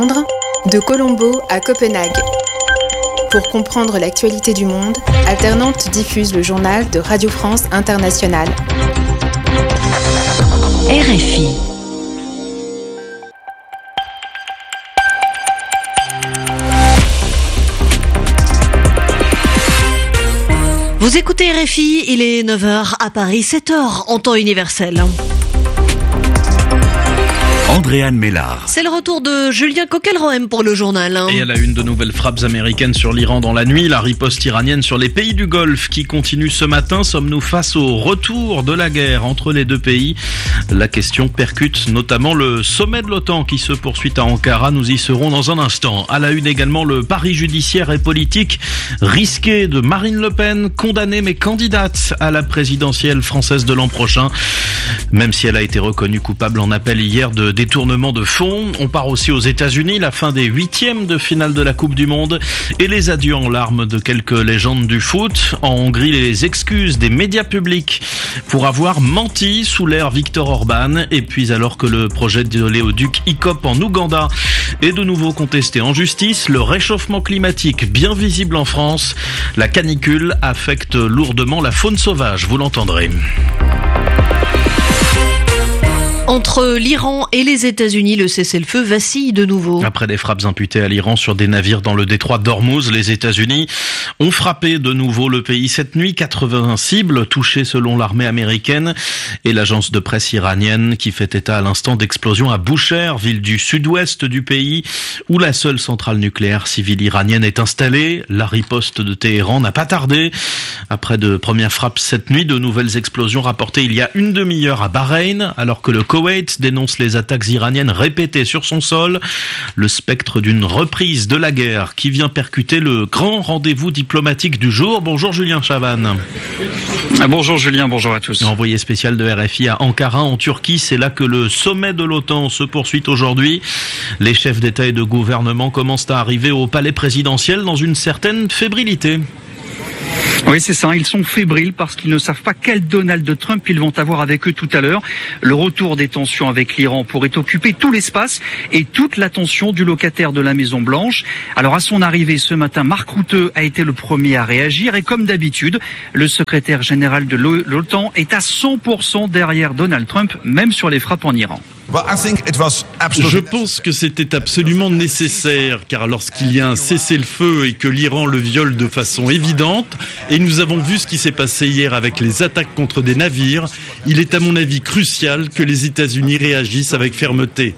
De Colombo à Copenhague. Pour comprendre l'actualité du monde, Alternante diffuse le journal de Radio France Internationale. RFI. Vous écoutez RFI, il est 9h à Paris, 7h en temps universel. Andréane Mélard. C'est le retour de Julien Coquelroem pour le journal. Et à la une, de nouvelles frappes américaines sur l'Iran dans la nuit, la riposte iranienne sur les pays du Golfe qui continue ce matin. Sommes-nous face au retour de la guerre entre les deux pays? La question percute notamment le sommet de l'OTAN qui se poursuit à Ankara. Nous y serons dans un instant. À la une également, le pari judiciaire et politique risqué de Marine Le Pen, condamnée mais candidate à la présidentielle française de l'an prochain. Même si elle a été reconnue coupable en appel hier de détournement de fonds. On part aussi aux États-Unis, la fin des 8e de finale de la Coupe du Monde et les adieux en larmes de quelques légendes du foot. En Hongrie, les excuses des médias publics pour avoir menti sous l'ère Viktor Orban. Et puis alors que le projet de l'éoduc ICOP en Ouganda est de nouveau contesté en justice, le réchauffement climatique bien visible en France, la canicule affecte lourdement la faune sauvage, vous l'entendrez. Entre l'Iran et les États-Unis, le cessez-le-feu vacille de nouveau. Après des frappes imputées à l'Iran sur des navires dans le détroit d'Ormuz, les États-Unis ont frappé de nouveau le pays cette nuit. 80 cibles touchées selon l'armée américaine et l'agence de presse iranienne qui fait état à l'instant d'explosions à Bushehr, ville du sud-ouest du pays, où la seule centrale nucléaire civile iranienne est installée. La riposte de Téhéran n'a pas tardé. Après de premières frappes cette nuit, de nouvelles explosions rapportées il y a une demi-heure à Bahreïn, alors que le Koweït dénonce les attaques iraniennes répétées sur son sol. Le spectre d'une reprise de la guerre qui vient percuter le grand rendez-vous diplomatique du jour. Bonjour Julien Chavannes. Bonjour Julien, bonjour à tous. Envoyé spécial de RFI à Ankara en Turquie, c'est là que le sommet de l'OTAN se poursuit aujourd'hui. Les chefs d'État et de gouvernement commencent à arriver au palais présidentiel dans une certaine fébrilité. Oui, c'est ça. Ils sont fébriles parce qu'ils ne savent pas quel Donald Trump ils vont avoir avec eux tout à l'heure. Le retour des tensions avec l'Iran pourrait occuper tout l'espace et toute l'attention du locataire de la Maison-Blanche. Alors, à son arrivée ce matin, Mark Rutte a été le premier à réagir et comme d'habitude, le secrétaire général de l'OTAN est à 100% derrière Donald Trump, même sur les frappes en Iran. Je pense que c'était absolument nécessaire, car lorsqu'il y a un cessez-le-feu et que l'Iran le viole de façon évidente, et nous avons vu ce qui s'est passé hier avec les attaques contre des navires, il est à mon avis crucial que les États-Unis réagissent avec fermeté.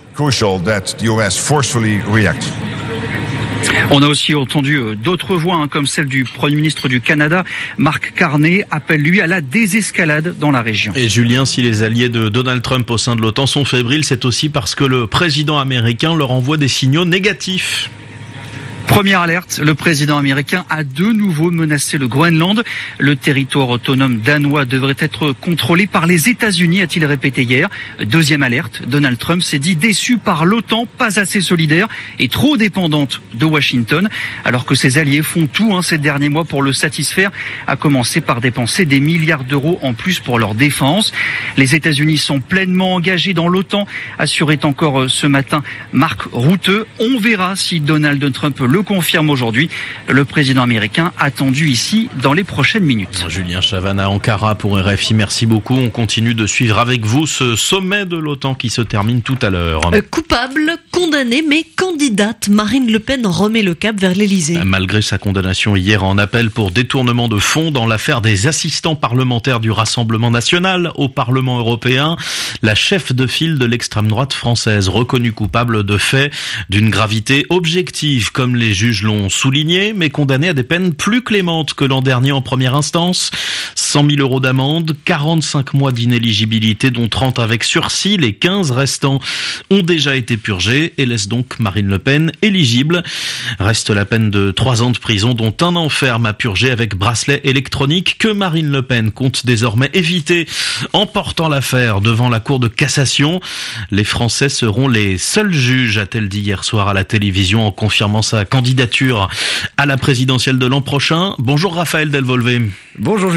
On a aussi entendu d'autres voix, comme celle du Premier ministre du Canada, Mark Carney, appelle lui à la désescalade dans la région. Et Julien, si les alliés de Donald Trump au sein de l'OTAN sont fébriles, c'est aussi parce que le président américain leur envoie des signaux négatifs. Première alerte, le président américain a de nouveau menacé le Groenland. Le territoire autonome danois devrait être contrôlé par les États-Unis, a-t-il répété hier. Deuxième alerte, Donald Trump s'est dit déçu par l'OTAN, pas assez solidaire et trop dépendante de Washington, alors que ses alliés font tout ces derniers mois pour le satisfaire, à commencer par dépenser des milliards d'euros en plus pour leur défense. Les États-Unis sont pleinement engagés dans l'OTAN, assurait encore ce matin Mark Rutte. On verra si Donald Trump le confirme aujourd'hui. Le président américain attendu ici dans les prochaines minutes. Julien Chavannes à Ankara pour RFI, merci beaucoup. On continue de suivre avec vous ce sommet de l'OTAN qui se termine tout à l'heure. Coupable, condamnée, mais candidate, Marine Le Pen remet le cap vers l'Elysée. Malgré sa condamnation hier en appel pour détournement de fonds dans l'affaire des assistants parlementaires du Rassemblement national au Parlement européen, la chef de file de l'extrême droite française, reconnue coupable de faits d'une gravité objective, comme les juges l'ont souligné, mais condamnée à des peines plus clémentes que l'an dernier en première instance. 100 000 euros d'amende, 45 mois d'inéligibilité, dont 30 avec sursis. Les 15 restants ont déjà été purgés et laissent donc Marine Le Pen éligible. Reste la peine de 3 ans de prison, dont 1 an ferme à purger avec bracelet électronique, que Marine Le Pen compte désormais éviter en portant l'affaire devant la Cour de cassation. Les Français seront les seuls juges, a-t-elle dit hier soir à la télévision en confirmant sa candidature à la présidentielle de l'an prochain. Bonjour Raphaël Delvolvé. Bonjour Julien.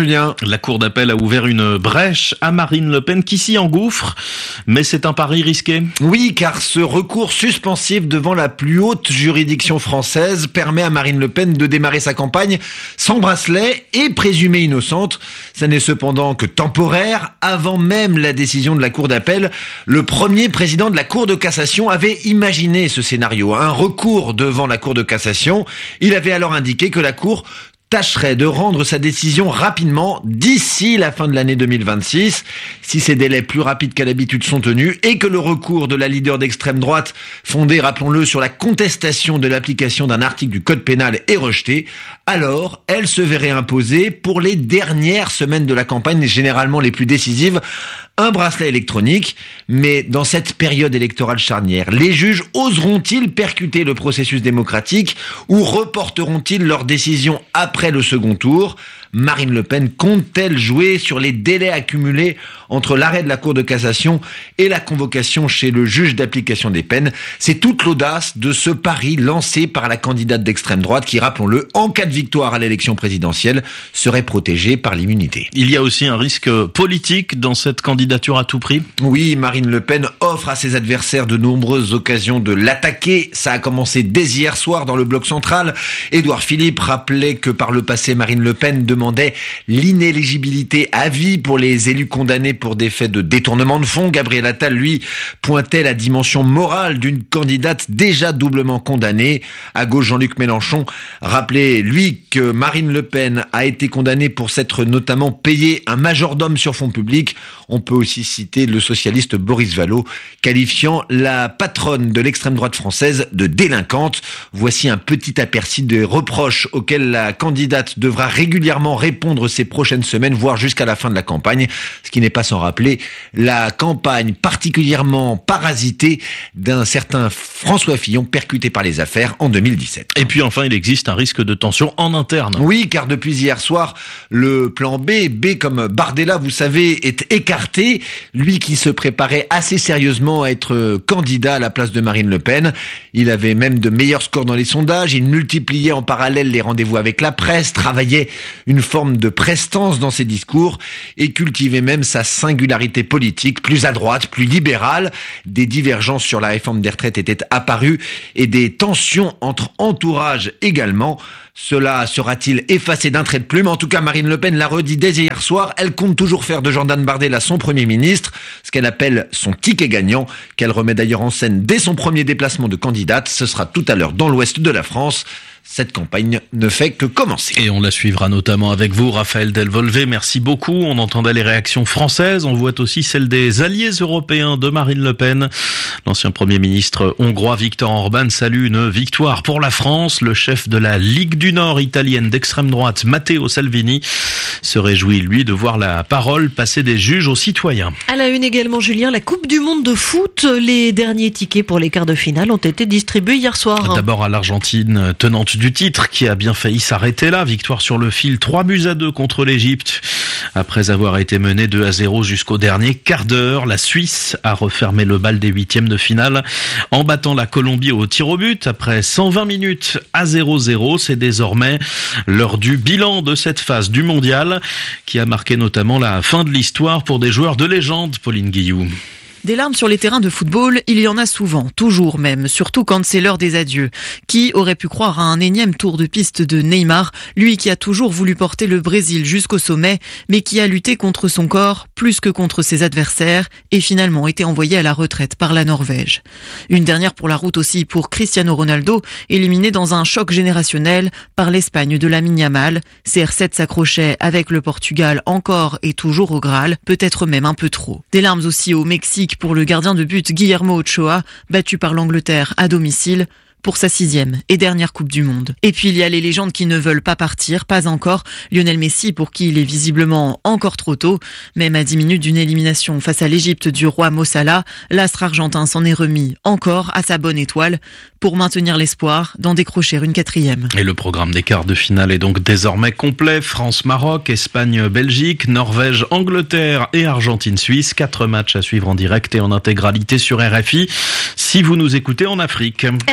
La Cour d'appel a ouvert une brèche à Marine Le Pen qui s'y engouffre, mais c'est un pari risqué. Oui, car ce recours suspensif devant la plus haute juridiction française permet à Marine Le Pen de démarrer sa campagne sans bracelet et présumée innocente. Ça n'est cependant que temporaire. Avant même la décision de la Cour d'appel, le premier président de la Cour de cassation avait imaginé ce scénario, un recours devant la Cour de cassation. Il avait alors indiqué que la Cour tâcherait de rendre sa décision rapidement d'ici la fin de l'année 2026, si ces délais plus rapides qu'à l'habitude sont tenus et que le recours de la leader d'extrême droite, fondé, rappelons-le, sur la contestation de l'application d'un article du Code pénal est rejeté, alors elle se verrait imposer pour les dernières semaines de la campagne, généralement les plus décisives, un bracelet électronique. Mais dans cette période électorale charnière, les juges oseront-ils percuter le processus démocratique ou reporteront-ils leur décision après le second tour ? Marine Le Pen compte-t-elle jouer sur les délais accumulés entre l'arrêt de la Cour de cassation et la convocation chez le juge d'application des peines ? C'est toute l'audace de ce pari lancé par la candidate d'extrême droite qui, rappelons-le, en cas de victoire à l'élection présidentielle, serait protégée par l'immunité. Il y a aussi un risque politique dans cette candidature à tout prix ? Oui, Marine Le Pen offre à ses adversaires de nombreuses occasions de l'attaquer. Ça a commencé dès hier soir dans le bloc central. Édouard Philippe rappelait que par le passé, Marine Le Pen demandait l'inéligibilité à vie pour les élus condamnés pour des faits de détournement de fonds. Gabriel Attal, lui, pointait la dimension morale d'une candidate déjà doublement condamnée. À gauche, Jean-Luc Mélenchon rappelait, lui, que Marine Le Pen a été condamnée pour s'être notamment payé un majordome sur fonds publics. On peut aussi citer le socialiste Boris Vallaud, qualifiant la patronne de l'extrême droite française de délinquante. Voici un petit aperçu des reproches auxquels la candidate devra régulièrement répondre ces prochaines semaines, voire jusqu'à la fin de la campagne. Ce qui n'est pas sans rappeler la campagne particulièrement parasitée d'un certain François Fillon percuté par les affaires en 2017. Et puis enfin, il existe un risque de tension en interne. Oui, car depuis hier soir, le plan B comme Bardella, vous savez, est écarté. Lui qui se préparait assez sérieusement à être candidat à la place de Marine Le Pen. Il avait même de meilleurs scores dans les sondages. Il multipliait en parallèle les rendez-vous avec la presse, travaillait une forme de prestance dans ses discours et cultivait même sa singularité politique, plus à droite, plus libérale. Des divergences sur la réforme des retraites étaient apparues et des tensions entre entourages également. Cela sera-t-il effacé d'un trait de plume ? En tout cas, Marine Le Pen l'a redit dès hier soir. Elle compte toujours faire de Jordan Bardella son Premier ministre, ce qu'elle appelle son ticket gagnant, qu'elle remet d'ailleurs en scène dès son premier déplacement de candidate. Ce sera tout à l'heure dans l'ouest de la France. Cette campagne ne fait que commencer. Et on la suivra notamment avec vous, Raphaël Delvolvé. Merci beaucoup. On entendait les réactions françaises. On voit aussi celles des alliés européens de Marine Le Pen. L'ancien Premier ministre hongrois Viktor Orban salue une victoire pour la France. Le chef de la Ligue du Nord italienne d'extrême droite, Matteo Salvini, se réjouit, lui, de voir la parole passer des juges aux citoyens. À la une également, Julien, la Coupe du Monde de foot. Les derniers tickets pour les quarts de finale ont été distribués hier soir. D'abord à l'Argentine, tenante du titre, qui a bien failli s'arrêter là. Victoire sur le fil, 3-2 contre l'Égypte. Après avoir été menée 2-0 jusqu'au dernier quart d'heure, la Suisse a refermé le bal des huitièmes de finale en battant la Colombie au tir au but. Après 120 minutes à 0-0, c'est désormais l'heure du bilan de cette phase du mondial qui a marqué notamment la fin de l'histoire pour des joueurs de légende, Pauline Guillou. Des larmes sur les terrains de football, il y en a souvent, toujours même, surtout quand c'est l'heure des adieux. Qui aurait pu croire à un énième tour de piste de Neymar, lui qui a toujours voulu porter le Brésil jusqu'au sommet, mais qui a lutté contre son corps plus que contre ses adversaires et finalement été envoyé à la retraite par la Norvège. Une dernière pour la route aussi pour Cristiano Ronaldo, éliminé dans un choc générationnel par l'Espagne de Lamine Yamal. CR7 s'accrochait avec le Portugal encore et toujours au Graal, peut-être même un peu trop. Des larmes aussi au Mexique pour le gardien de but Guillermo Ochoa, battu par l'Angleterre à domicile pour sa 6e et dernière Coupe du Monde. Et puis il y a les légendes qui ne veulent pas partir, pas encore. Lionel Messi, pour qui il est visiblement encore trop tôt. Même à 10 minutes d'une élimination face à l'Égypte du roi Mo Salah, l'astre argentin s'en est remis encore à sa bonne étoile pour maintenir l'espoir d'en décrocher une 4e. Et le programme des quarts de finale est donc désormais complet. France-Maroc, Espagne-Belgique, Norvège-Angleterre et Argentine-Suisse. 4 matchs à suivre en direct et en intégralité sur RFI si vous nous écoutez en Afrique. RFI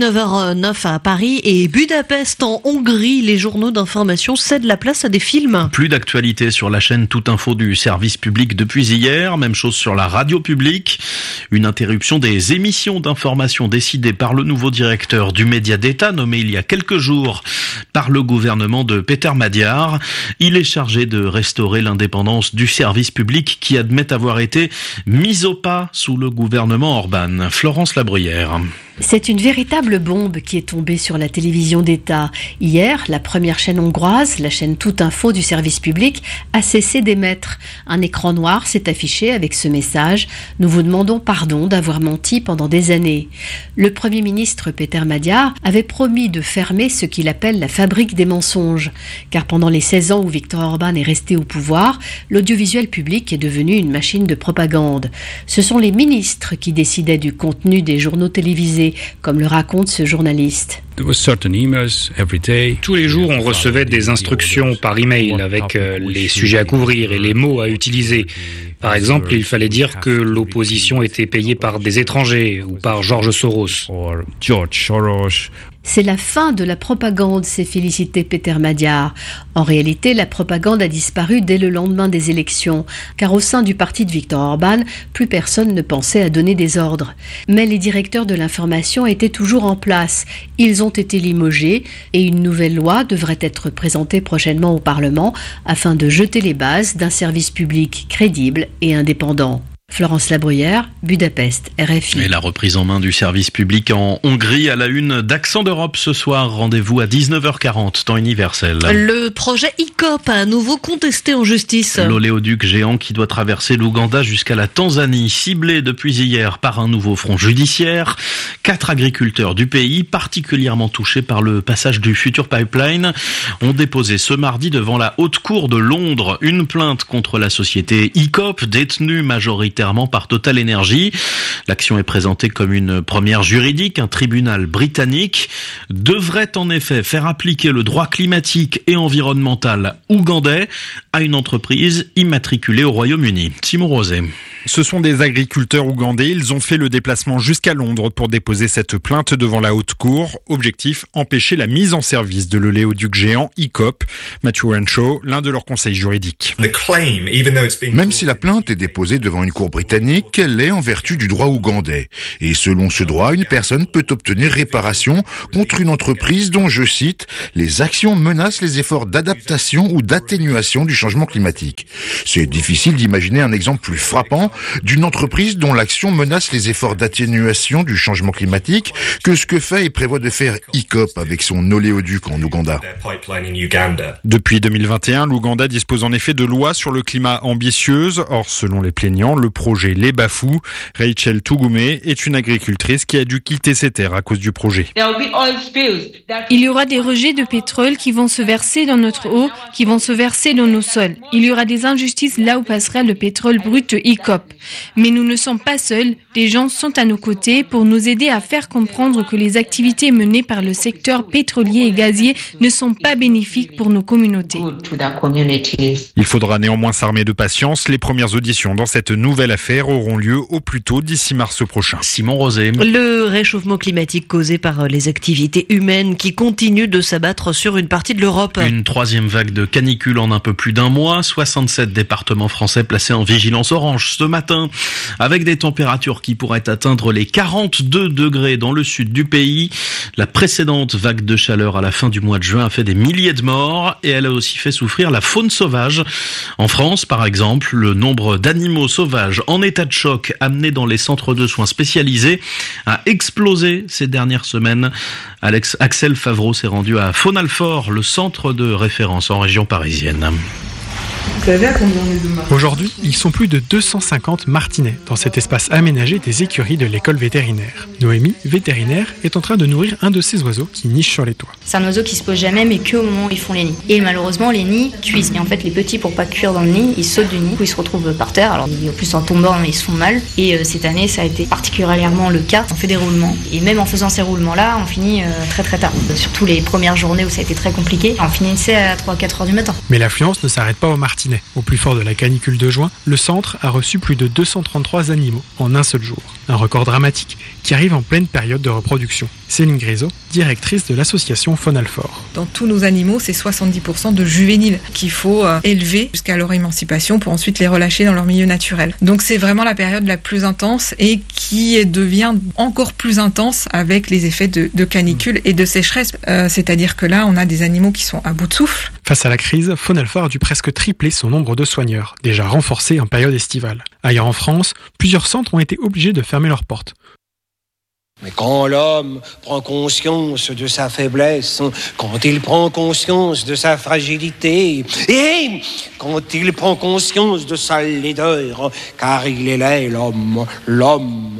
9h09 à Paris et Budapest en Hongrie. Les journaux d'information cèdent la place à des films. Plus d'actualité sur la chaîne Toute Info du service public depuis hier. Même chose sur la radio publique. Une interruption des émissions d'information décidée par le nouveau directeur du média d'État nommé il y a quelques jours par le gouvernement de Peter Madiar. Il est chargé de restaurer l'indépendance du service public qui admet avoir été mis au pas sous le gouvernement Orban. Florence Labruyère. C'est une véritable bombe qui est tombée sur la télévision d'État. Hier, la première chaîne hongroise, la chaîne Toute Info du service public, a cessé d'émettre. Un écran noir s'est affiché avec ce message « Nous vous demandons pardon d'avoir menti pendant des années ». Le Premier ministre Peter Madiar avait promis de fermer ce qu'il appelle la fabrique des mensonges. Car pendant les 16 ans où Viktor Orban est resté au pouvoir, l'audiovisuel public est devenu une machine de propagande. Ce sont les ministres qui décidaient du contenu des journaux télévisés, comme le raconte ce journaliste. Tous les jours, on recevait des instructions par email avec les sujets à couvrir et les mots à utiliser. Par exemple, il fallait dire que l'opposition était payée par des étrangers ou par George Soros. C'est la fin de la propagande, s'est félicité Peter Madiar. En réalité, la propagande a disparu dès le lendemain des élections, car au sein du parti de Viktor Orban, plus personne ne pensait à donner des ordres. Mais les directeurs de l'information étaient toujours en place. Ils ont été limogés et une nouvelle loi devrait être présentée prochainement au Parlement afin de jeter les bases d'un service public crédible et indépendant. Florence Labruyère, Budapest, RFI. Et la reprise en main du service public en Hongrie à la une d'Accent d'Europe ce soir. Rendez-vous à 19h40, temps universel. Le projet ICOP a à nouveau contesté en justice. L'oléoduc géant qui doit traverser l'Ouganda jusqu'à la Tanzanie, ciblé depuis hier par un nouveau front judiciaire. 4 agriculteurs du pays, particulièrement touchés par le passage du futur pipeline, ont déposé ce mardi devant la Haute Cour de Londres une plainte contre la société ICOP, détenue majoritairement par Total Energy. L'action est présentée comme une première juridique. Un tribunal britannique devrait en effet faire appliquer le droit climatique et environnemental ougandais à une entreprise immatriculée au Royaume-Uni. Simon Roset. Ce sont des agriculteurs ougandais. Ils ont fait le déplacement jusqu'à Londres pour déposer cette plainte devant la Haute Cour. Objectif, empêcher la mise en service de l'oléoduc géant ICOP. Matthew Renshaw, l'un de leurs conseils juridiques. Même si la plainte est déposée devant une cour britannique, elle est en vertu du droit ougandais. Et selon ce droit, une personne peut obtenir réparation contre une entreprise dont, je cite, les actions menacent les efforts d'adaptation ou d'atténuation du changement climatique. C'est difficile d'imaginer un exemple plus frappant d'une entreprise dont l'action menace les efforts d'atténuation du changement climatique que ce que fait et prévoit de faire ICOP avec son oléoduc en Ouganda. Depuis 2021, l'Ouganda dispose en effet de lois sur le climat ambitieuses. Or, selon les plaignants, le projet les bafoue. Rachel Tugume est une agricultrice qui a dû quitter ses terres à cause du projet. Il y aura des rejets de pétrole qui vont se verser dans notre eau, qui vont se verser dans nos sols. Il y aura des injustices là où passera le pétrole brut ICOP. Mais nous ne sommes pas seuls, des gens sont à nos côtés pour nous aider à faire comprendre que les activités menées par le secteur pétrolier et gazier ne sont pas bénéfiques pour nos communautés. Il faudra néanmoins s'armer de patience. Les premières auditions dans cette nouvelle affaire auront lieu au plus tôt d'ici mars prochain. Simon Roset. Le réchauffement climatique causé par les activités humaines qui continuent de s'abattre sur une partie de l'Europe. Une 3e vague de canicule en un peu plus d'un mois. 67 départements français placés en vigilance orange ce matin, avec des températures qui pourraient atteindre les 42 degrés dans le sud du pays. La précédente vague de chaleur à la fin du mois de juin a fait des milliers de morts et elle a aussi fait souffrir la faune sauvage. En France, par exemple, le nombre d'animaux sauvages en état de choc amenés dans les centres de soins spécialisés a explosé ces dernières semaines. Axel Favreau s'est rendu à Faune-Alfort, le centre de référence en région parisienne. Vous savez à combien on est de martinets ? Aujourd'hui, ils sont plus de 250 martinets dans cet espace aménagé des écuries de l'école vétérinaire. Noémie, vétérinaire, est en train de nourrir un de ces oiseaux qui niche sur les toits. C'est un oiseau qui se pose jamais, mais qu'au moment où ils font les nids. Et malheureusement, les nids cuisent. Et en fait, les petits, pour pas cuire dans le nid, ils sautent du nid, ils se retrouvent par terre. Alors, en plus, en tombant, ils se font mal. Et cette année, ça a été particulièrement le cas. On fait des roulements. Et même en faisant ces roulements-là, on finit très très tard. Surtout les premières journées où ça a été très compliqué. On finissait à 3-4 heures du matin. Mais l'affluence ne s'arrête pas aux martinets. Robinet. Au plus fort de la canicule de juin, le centre a reçu plus de 233 animaux en un seul jour. Un record dramatique qui arrive en pleine période de reproduction. Céline Grisot, directrice de l'association Faune Alfort. Dans tous nos animaux, c'est 70% de juvéniles qu'il faut élever jusqu'à leur émancipation pour ensuite les relâcher dans leur milieu naturel. Donc c'est vraiment la période la plus intense et qui devient encore plus intense avec les effets de canicule et de sécheresse. C'est-à-dire que là, on a des animaux qui sont à bout de souffle. Face à la crise, Faune Alfort a dû presque tripler son nombre de soigneurs, déjà renforcés en période estivale. Ailleurs en France, plusieurs centres ont été obligés de fermer leurs portes. Mais quand l'homme prend conscience de sa faiblesse, quand il prend conscience de sa fragilité, et quand il prend conscience de sa laideur, car il est laid, l'homme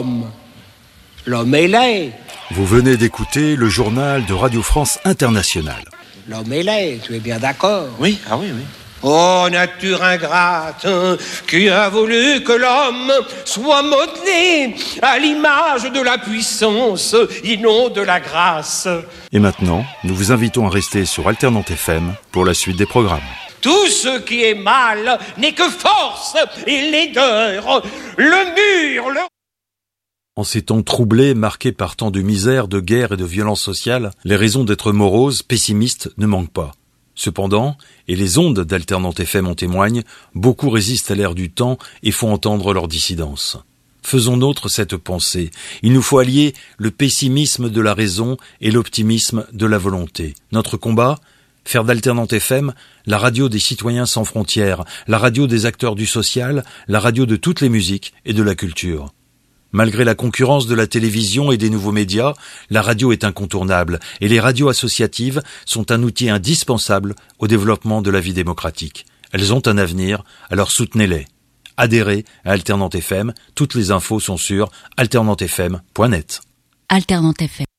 est laid. Vous venez d'écouter le journal de Radio France Internationale. L'homme est laid, tu es bien d'accord? Oui, oui. Oh, nature ingrate, qui a voulu que l'homme soit modelé à l'image de la puissance et non de la grâce. Et maintenant, nous vous invitons à rester sur Alternante FM pour la suite des programmes. Tout ce qui est mal n'est que force et laideur. Le mur, En ces temps troublés, marqués par tant de misère, de guerre et de violence sociale, les raisons d'être moroses, pessimistes ne manquent pas. Cependant, et les ondes d'Alternante FM en témoignent, beaucoup résistent à l'air du temps et font entendre leur dissidence. Faisons nôtre cette pensée. Il nous faut allier le pessimisme de la raison et l'optimisme de la volonté. Notre combat ? Faire d'Alternante FM la radio des citoyens sans frontières, la radio des acteurs du social, la radio de toutes les musiques et de la culture. Malgré la concurrence de la télévision et des nouveaux médias, la radio est incontournable et les radios associatives sont un outil indispensable au développement de la vie démocratique. Elles ont un avenir, alors soutenez-les. Adhérez à Alternante FM, toutes les infos sont sur alternantefm.net. Alternante FM.